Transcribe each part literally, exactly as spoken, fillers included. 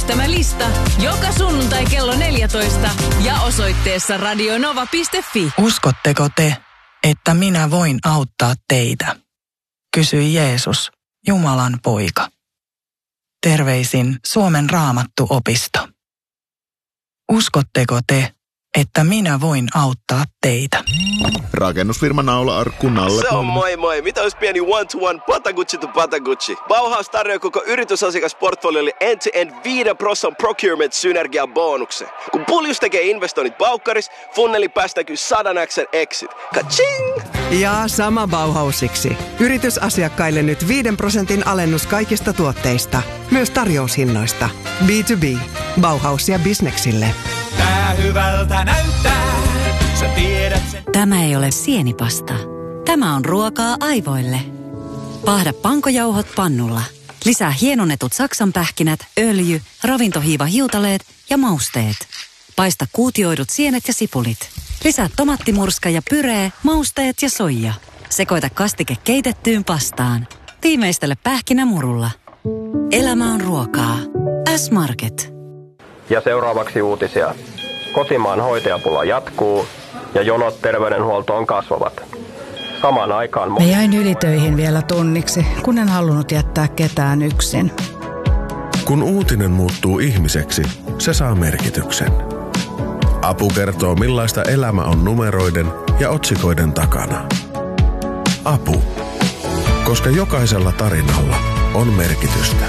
Ystävälista joka sunnuntai kello neljätoista ja osoitteessa radionova piste fi. Uskotteko te, että minä voin auttaa teitä? Kysyi Jeesus, Jumalan poika. Terveisin Suomen Raamattuopisto. Uskotteko te, että minä voin auttaa teitä? Rakennusfirma Naula-arkku Nalle. Se on moi moi. Mitä olisi pieni one-to-one Patagucci to Patagucci? Bauhaus tarjoaa koko yritysasiakasportfoliolle end-to-end viiden prosentin procurement-synergian bonuksen. Kun Puljus tekee investoinnit Baukkaris, funneli päästäkyy sadan X:n exit. Ka-ching! Ja sama Bauhausiksi. Yritysasiakkaille nyt viiden prosentin alennus kaikista tuotteista. Myös tarjoushinnoista. B to B. Bauhaus ja bisneksille. Tää hyvältä näyttää. Sä tiedät sen. Tämä ei ole sienipasta. Tämä on ruokaa aivoille. Paahda pankojauhot pannulla. Lisää hienonnetut saksanpähkinät, öljy, ravintohiivahiutaleet ja mausteet. Paista kuutioidut sienet ja sipulit. Lisää tomattimurska ja pyree, mausteet ja soija. Sekoita kastike keitettyyn pastaan. Viimeistele pähkinämurulla. Elämä on ruokaa. S-Market. Ja seuraavaksi uutisia. Kotimaan hoitajapula jatkuu ja jonot terveydenhuoltoon kasvavat. Samaan aikaan... Mä jäin ylitöihin vielä tunniksi, kun en halunnut jättää ketään yksin. Kun uutinen muuttuu ihmiseksi, se saa merkityksen. Apu kertoo, millaista elämä on numeroiden ja otsikoiden takana. Apu. Koska jokaisella tarinalla on merkitystä.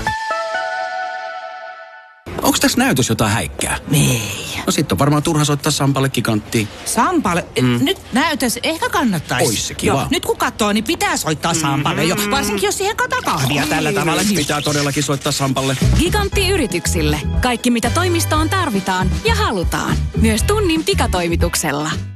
Onko tässä näytös jotain häikkää? Ei. No sit on varmaan turha soittaa Sampalle kikanttiin. Sampalle? Mm. Nyt näytös ehkä kannattaisi. Ois se kiva. Joo, nyt kun katsoo, niin pitää soittaa Sampalle jo. Varsinkin jos siihen kataa kahvia oh, tällä tavalla. Niin... Pitää todellakin soittaa Sampalle. Gigantti-yrityksille. Kaikki mitä toimistoon tarvitaan ja halutaan. Myös tunnin pikatoimituksella.